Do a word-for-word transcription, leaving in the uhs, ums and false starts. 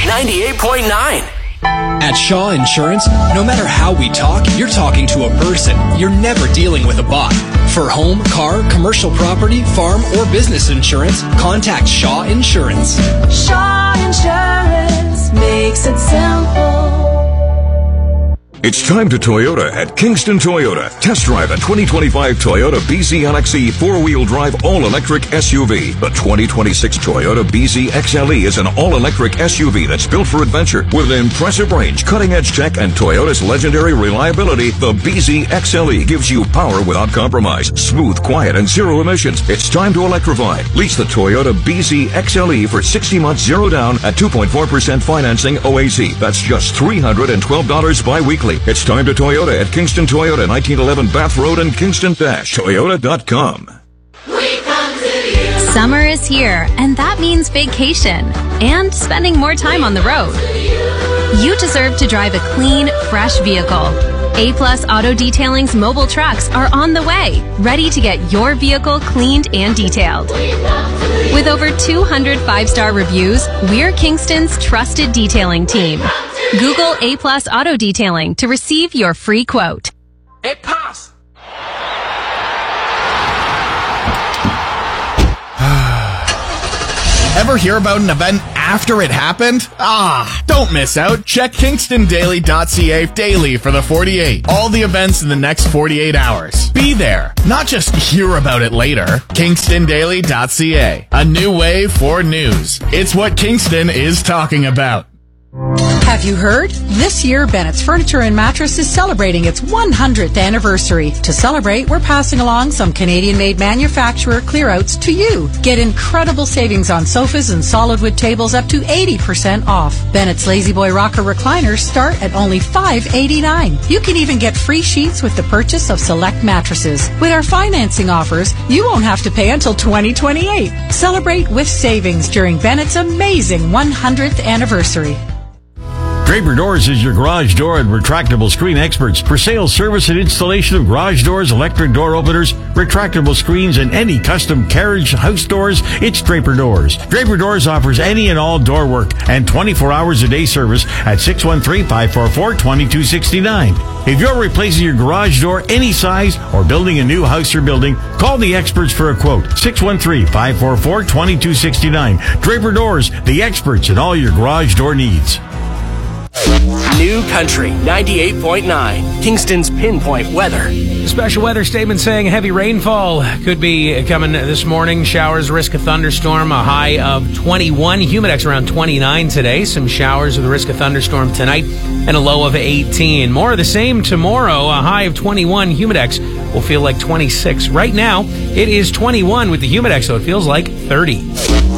ninety-eight point nine. At Shaw Insurance, no matter how we talk, you're talking to a person. You're never dealing with a bot. For home, car, commercial property, farm, or business insurance, contact Shaw Insurance. Shaw Insurance makes it simple. It's time to Toyota at Kingston Toyota. Test drive a twenty twenty-five Toyota B Z L X E four-wheel drive all-electric S U V. The twenty twenty-six Toyota B Z X L E is an all-electric S U V that's built for adventure. With an impressive range, cutting-edge tech, and Toyota's legendary reliability, the B Z X L E gives you power without compromise. Smooth, quiet, and zero emissions. It's time to electrify. Lease the Toyota B Z X L E for sixty months zero down at two point four percent financing O A Z. That's just three hundred twelve dollars bi-weekly. It's time to Toyota at Kingston Toyota, nineteen eleven Bath Road and Kingston Toyota dot com. Summer is here, and that means vacation and spending more time on the road. You deserve to drive a clean, fresh vehicle. A-Plus Auto Detailing's mobile trucks are on the way, ready to get your vehicle cleaned and detailed. With over two hundred five-star reviews, we're Kingston's trusted detailing team. Google A-Plus Auto Detailing to receive your free quote. Hey, Pops! Ever hear about an event after it happened? Ah, don't miss out. Check Kingston Daily dot C A daily for the forty-eight. All the events in the next forty-eight hours. Be there, not just hear about it later. Kingston Daily dot C A. A new way for news. It's what Kingston is talking about. Have you heard? This year, Bennett's Furniture and Mattress is celebrating its one hundredth anniversary. To celebrate, we're passing along some Canadian-made manufacturer clear-outs to you. Get incredible savings on sofas and solid wood tables up to eighty percent off. Bennett's Lazy Boy Rocker recliners start at only five dollars and eighty-nine cents. You can even get free sheets with the purchase of select mattresses. With our financing offers, you won't have to pay until twenty twenty-eight. Celebrate with savings during Bennett's amazing one hundredth anniversary. Draper Doors is your garage door and retractable screen experts for sales, service, and installation of garage doors, electric door openers, retractable screens, and any custom carriage house doors. It's Draper Doors. Draper Doors offers any and all door work and twenty-four hours a day service at six one three, five four four, two two six nine. If you're replacing your garage door any size or building a new house or building, call the experts for a quote. six one three, five four four, two two six nine. Draper Doors, the experts in all your garage door needs. New Country ninety-eight point nine, Kingston's pinpoint weather. Special weather statement saying heavy rainfall could be coming this morning. Showers, risk of thunderstorm, a high of twenty-one. Humidex around twenty-nine today. Some showers with a risk of thunderstorm tonight and a low of eighteen. More of the same tomorrow, a high of twenty-one. Humidex will feel like twenty-six. Right now, it is twenty-one with the Humidex, so it feels like thirty.